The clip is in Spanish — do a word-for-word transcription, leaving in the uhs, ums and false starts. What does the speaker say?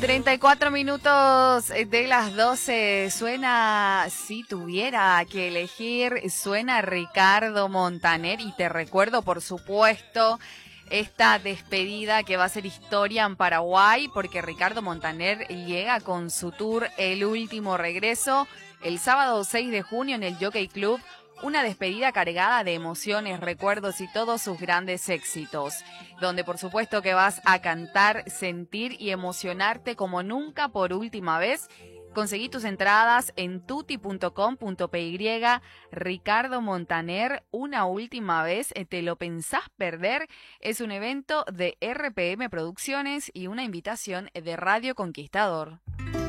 treinta y cuatro minutos de las doce, suena, si tuviera que elegir, suena Ricardo Montaner y te recuerdo, por supuesto, esta despedida que va a ser historia en Paraguay porque Ricardo Montaner llega con su tour El Último Regreso el sábado seis de junio en el Jockey Club. Una despedida cargada de emociones, recuerdos y todos sus grandes éxitos, donde por supuesto que vas a cantar, sentir y emocionarte como nunca por última vez. Conseguí tus entradas en tuti punto com punto py. Ricardo Montaner, una última vez, ¿te lo pensás perder? Es un evento de R P M Producciones y una invitación de Radio Conquistador.